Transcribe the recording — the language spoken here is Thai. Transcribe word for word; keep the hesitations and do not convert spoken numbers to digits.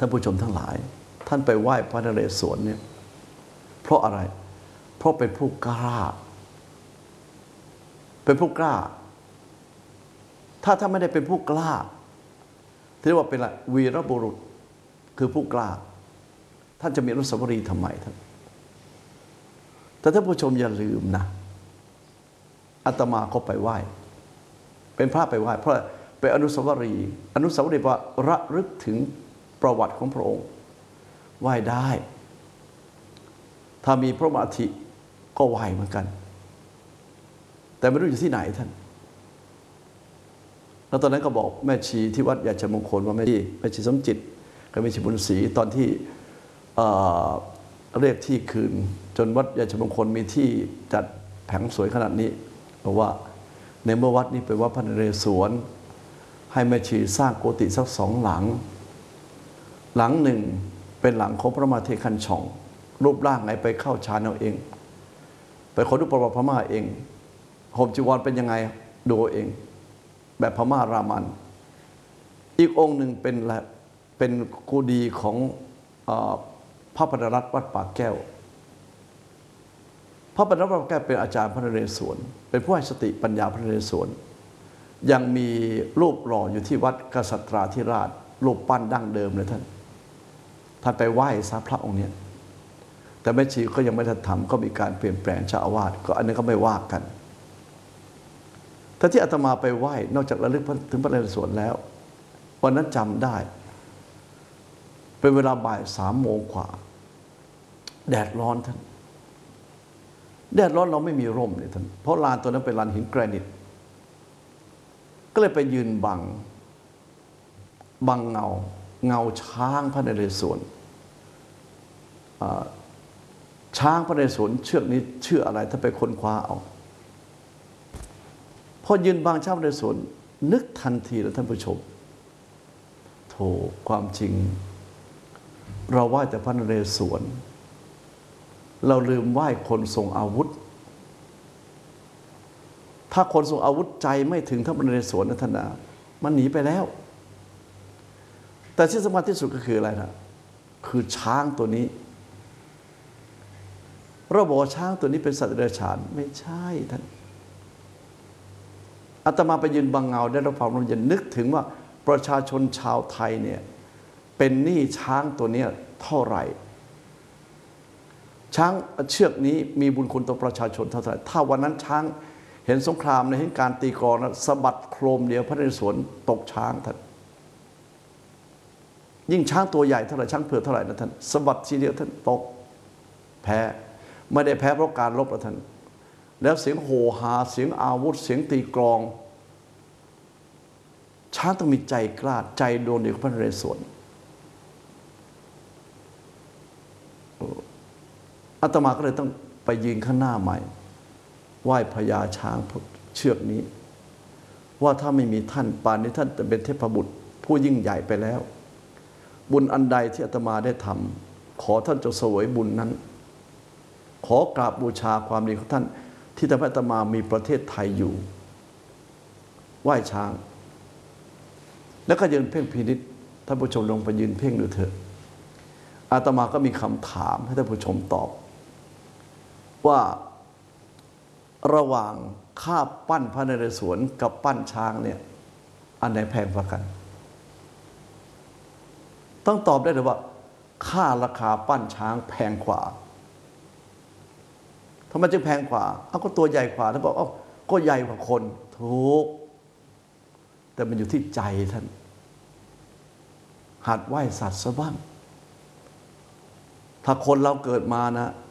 ท่านผู้ชมทั้งหลายท่านไปไหว้พระนเรศวรเนี่ยเพราะอะไรเพราะเป็นผู้กล้าเป็นผู้กล้าถ้าท่านไม่ได้เป็นผู้กล้าที่เรียกว่าเป็นอะไรวีรบุรุษคือผู้กล้าท่านจะมีอนุสาวรีย์ทำไมท่านแต่ท่านผู้ชมอย่าลืมนะอาตมาก็ไปไหว้เป็นพระไปไหว้เพราะเป็นอนุสาวรีย์อนุสาวรีย์ว่าระลึกถึงประวัติของพระองค์ไหว้ได้ถ้ามีพระบรมอัฐิก็ไหว้เหมือนกันแต่ไม่รู้อยู่ที่ไหนท่านแล้วตอนนั้นก็บอกแม่ชีที่วัดยาชมงคลว่าแม่ชีแม่ชีสมจิตกับแม่ชีบุญศรีตอนที่เอ่อเรียกที่คืนจนวัดยาชมงคลมีที่จัดแผงสวยขนาดนี้บอกว่าในเมื่อวัดนี้เป็นวัดพระนเรศวรให้แม่ชีสร้างโกติสักสองหลังหลังหนึ่งเป็นหลังของพระมหาเทคันช่องรูปร่างไงไปเข้าฌานเอาเองไปขอดูประวัติพม่าเองห่มจีวรเป็นยังไงดูเองแบบพม่ารามันอีกองค์หนึ่งเป็นเป็นกูดีของพระปฐรัตน์วัดปากแก้วพระปฐรัตน์วัดปากแก้วเป็นอาจารย์พระนเรศวรเป็นผู้ให้สติปัญญาพระนเรศวรยังมีรูปหล่ออยู่ที่วัดกษัตราธิราชรูปปั้นดั้งเดิมเลยท่านท่านไปไหว้ซาพระองค์นี้แต่แม่ชีก็ยังไม่ทันทำก็มีการเปลี่ยนแปลงเจ้าอาวาสก็อันนี้ก็ไม่ว่ากันถ้าที่อาตมาไปไหว้นอกจากระลึกถึงพระนเรศวรแล้ววันนั้นจำได้เป็นเวลาบ่ายสามโมงกว่าแดดร้อนท่านแดดร้อนเราไม่มีร่มเลยท่านเพราะลานตัวนั้นเป็นลานหินแกรนิตก็เลยไปยืนบังบังเงาเงาช้างพระนเรศวรช้างพระนเรศวรเชือกนี้ชื่ออะไรถ้าไปค้นคว้าเอาพอยืนบังช้างพระนเรศวรนึกทันทีแล้วท่านผู้ชมโธ่ความจริงเราไหว้แต่พระนเรศวรเราลืมไหว้คนทรงอาวุธถ้าคนทรงอาวุธใจไม่ถึงพระนเรศวรนะท่านนะมันหนีไปแล้วแต่ที่สำคัญที่สุดก็คืออะไรนะคือช้างตัวนี้เราบอกว่าช้างตัวนี้เป็นสัตว์เดรัจฉานไม่ใช่ท่านอาตมาไปยืนบังเงาได้รับความร่มเย็นนึกถึงว่าประชาชนชาวไทยเนี่ยเป็นหนี้ช้างตัวนี้เท่าไหร่ช้างเชือกนี้มีบุญคุณต่อประชาชนเท่าไหร่ถ้าวันนั้นช้างเห็นสงครามในเห็นการตีกลองสะบัดโครมเดียวพระนเรศวรตกช้างท่านยิ่งช้างตัวใหญ่เท่าไหร่ช้างเผือกเท่าไหร่นะท่านสะบัดทีเดียวท่านตกแพ้ไม่ได้แพ้เพราะการรบนะท่านแล้วเสียงโห่หาเสียงอาวุธเสียงตีกลองช้างต้องมีใจกล้าใจโดนเดียวกับพระนเรศวรอาตมาก็เลยต้องไปยืนข้างหน้าใหม่ไหว้พญาช้างเชือกนี้ว่าถ้าไม่มีท่านป่านนี้ท่านจะเป็นเทพบุตรผู้ยิ่งใหญ่ไปแล้วบุญอันใดที่อาตมาได้ทำขอท่านจงเสวยบุญนั้นขอกราบบูชาความดีของท่านที่ทำให้อาตมามีประเทศไทยอยู่ไหว้ช้างแล้วก็ยืนเพ่งพินิจท่านผู้ชมลงไปยืนเพ่งดูเถอะอาตมาก็มีคำถามให้ท่านผู้ชมตอบว่าระหว่างค่าปั้นพระนเรศวรกับปั้นช้างเนี่ยอันไหนแพงกว่ากันต้องตอบได้เลยว่าค่าราคาปั้นช้างแพงกว่าทำไมจึงแพงกว่าเอาก็ตัวใหญ่กว่าท่านบอกอ้าวก็ใหญ่กว่าคนถูกแต่มันอยู่ที่ใจท่านหัดไหว้สัตว์ซะบ้างถ้าคนเราเกิดมานะ